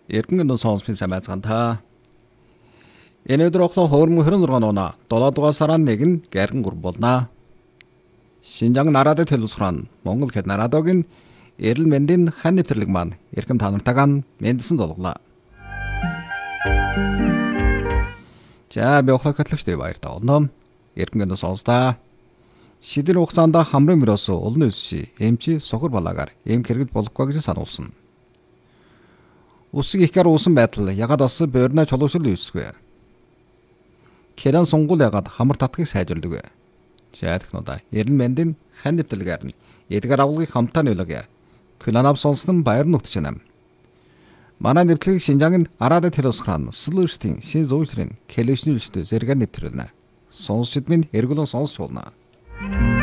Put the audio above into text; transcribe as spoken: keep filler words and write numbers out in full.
Эргэн гэнэ сонссон сайн та. Энэ өдөр оглоо хөрмөн хорин зургаан оноо долоо дугаар сарын нэг нь гэргэн гур болно. Шинжаан нарадад хэлэлцэн Монгол хэд нарадогийн эрэл мэндийн хан нэвтрлэг маань эрхэм та нартайгаа мэндсэн золглоо. За би охлоо хөтлөгчтэй баяртай олно. Эргэн гэнэ сонстаа. Шидэр хугацаанд хамрын мөрөөс олон үлсши эмчи сохор балаагаар эм хэрэгд болохгүй гэж сануулсан. Усыг ихгэр uuсан байдал ягаад бас бөөрнө чулуушрал үүсвэ. Кэрэн сунгал ягаад хамар татхыг сайжирдаг вэ? За технодаа эрэл мэндийн хан нэвтрлэгээр нь эдгээр авлагыг хамтаа нөлөөгөө. Куланав сонсон баяр нүгтж байна. Манай нэвтлэг Шинжаангийн Арадад хэлэлцэн Слүштийн шин зүйчрийн кэлэвшний үлчтэй зэрэг нэвтрүүлнэ. Сонсчид минь эргүүлэн сонсч болно.